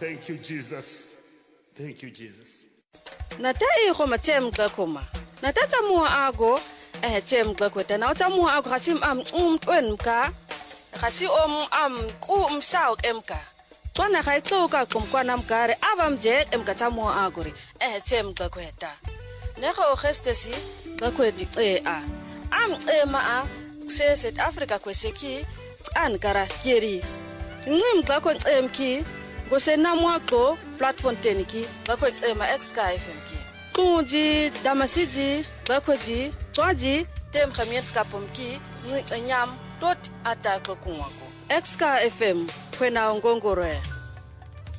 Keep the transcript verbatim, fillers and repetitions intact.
Thank you, Jesus. Thank you, Jesus. Nata e go matsem ka khoma. Nata tsa mo ago eh tsem ka kweta na tsa mo ago gasim am umntwen ka. Gasi om am ku umsaw emka. Tswana ga itloka komkwana mkare abamje emka tsa mo ago re eh tsem ka kweta. Nego gestesi ka kwedi e a. Am ema a se South Africa kweseki an kara keri. Ngim ka ko emki go se na mwaqo platform teniki ba ko ema X-Sky F M ki. Kunji damasiji ba ko ji twaji tem khamiet ska pomki ngi nyam tot ataklo kunwako. X-Sky F M kwena ngongoro.